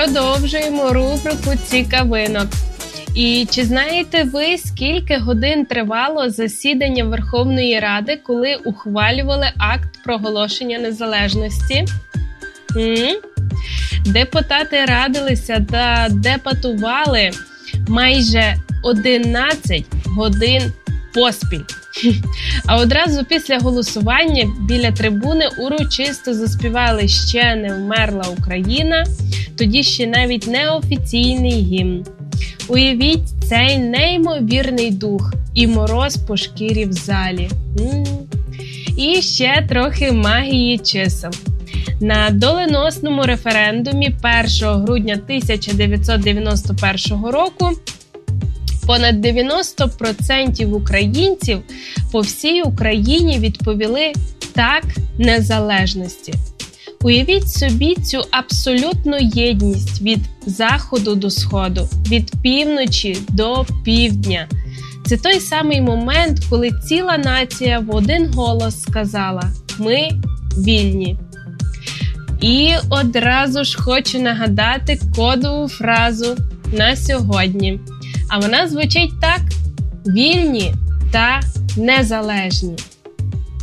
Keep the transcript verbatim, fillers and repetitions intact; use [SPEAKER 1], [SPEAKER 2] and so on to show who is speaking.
[SPEAKER 1] Продовжуємо рубрику «Цікавинок». І чи знаєте ви, скільки годин тривало засідання Верховної Ради, коли ухвалювали акт проголошення незалежності? М? Депутати радилися та дебатували майже одинадцять годин поспіль. А одразу після голосування біля трибуни урочисто заспівали «Ще не вмерла Україна», тоді ще навіть неофіційний гімн. Уявіть цей неймовірний дух і мороз по шкірі в залі. М-м. І ще трохи магії чисел. На доленосному референдумі першого грудня тисяча дев'ятсот дев'яносто першого року понад дев'яносто відсотків українців по всій Україні відповіли «так» незалежності. Уявіть собі цю абсолютну єдність від заходу до сходу, від півночі до півдня. Це той самий момент, коли ціла нація в один голос сказала «Ми вільні». І одразу ж хочу нагадати кодову фразу на сьогодні. А вона звучить так: «Вільні та незалежні».